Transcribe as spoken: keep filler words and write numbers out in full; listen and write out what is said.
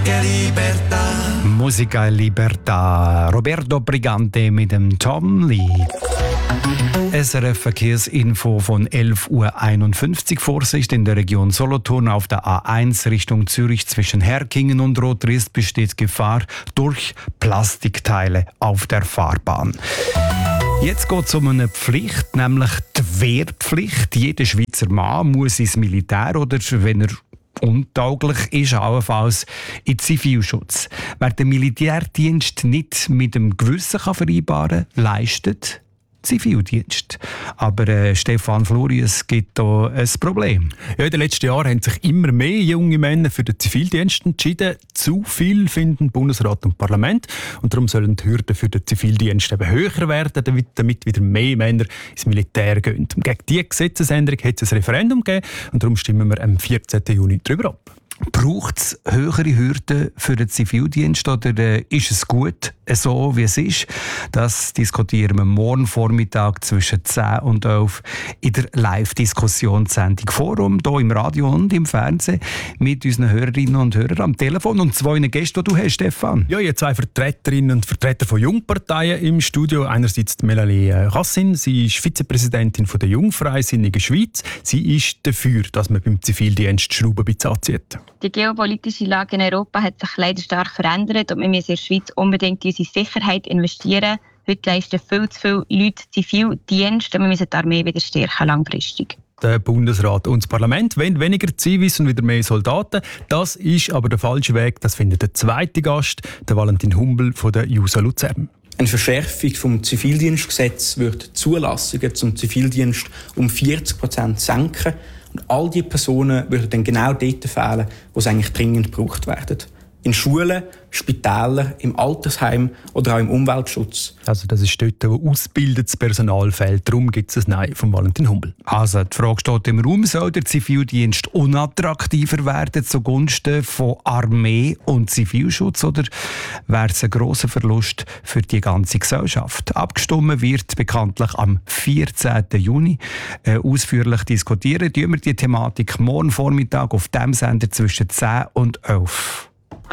e libertà. Musica e Libertà. Roberto Brigante mit dem Tom Lee. S R F Verkehrsinfo von elf Uhr einundfünfzig. Vorsicht in der Region Solothurn auf der A eins Richtung Zürich zwischen Herkingen und Rotrist besteht Gefahr durch Plastikteile auf der Fahrbahn. Jetzt geht es um eine Pflicht, nämlich die Wehrpflicht. Jeder Schweizer Mann muss ins Militär oder, wenn er untauglich ist, allenfalls in Zivilschutz. Wer den Militärdienst nicht mit dem Gewissen kann vereinbaren kann, leistet Zivildienst. Aber äh, Stefan Fluri, es gibt hier ein Problem. Ja, in den letzten Jahren haben sich immer mehr junge Männer für den Zivildienst entschieden. Zu viel finden Bundesrat und Parlament. Und darum sollen die Hürden für den Zivildienst eben höher werden, damit, damit wieder mehr Männer ins Militär gehen. Und gegen diese Gesetzesänderung hat es ein Referendum gegeben. Und darum stimmen wir am vierzehnten Juni darüber ab. Braucht es höhere Hürden für den Zivildienst oder äh, ist es gut, so wie es ist? Das diskutieren wir morgen Vormittag zwischen zehn und elf in der Live-Diskussionssendung Forum, hier im Radio und im Fernsehen, mit unseren Hörerinnen und Hörern am Telefon und zwei Gästen, die du hast, Stefan. Ja, jetzt zwei Vertreterinnen und Vertreter von Jungparteien im Studio. Einerseits Melanie Cassin, sie ist Vizepräsidentin von der Jungfreisinnigen Schweiz. Sie ist dafür, dass man beim Zivildienst die Schrauben ein bisschen anzieht. Die geopolitische Lage in Europa hat sich leider stark verändert und wir müssen in der Schweiz unbedingt in unsere Sicherheit investieren. Heute leisten viel zu viele Leute Zivildienst und wir müssen die Armee wieder stärken langfristig. Der Bundesrat und das Parlament wollen weniger Zivis und wieder mehr Soldaten. Das ist aber der falsche Weg. Das findet der zweite Gast, der Valentin Humbel von der JUSO Luzern. Eine Verschärfung des Zivildienstgesetzes wird die Zulassungen zum Zivildienst um vierzig Prozent senken. Und all diese Personen würden dann genau dort fehlen, wo sie eigentlich dringend gebraucht werden. In Schulen, Spitälern, im Altersheim oder auch im Umweltschutz. Also das ist dort, wo ausgebildetes Personal fehlt. Darum gibt es ein Nein von Valentin Humbel. Also die Frage steht im Raum, soll der Zivildienst unattraktiver werden zugunsten von Armee und Zivilschutz oder wäre es ein grosser Verlust für die ganze Gesellschaft? Abgestimmt wird bekanntlich am vierzehnten Juni. Äh, ausführlich diskutieren tun wir die Thematik morgen Vormittag auf dem Sender zwischen zehn und elf.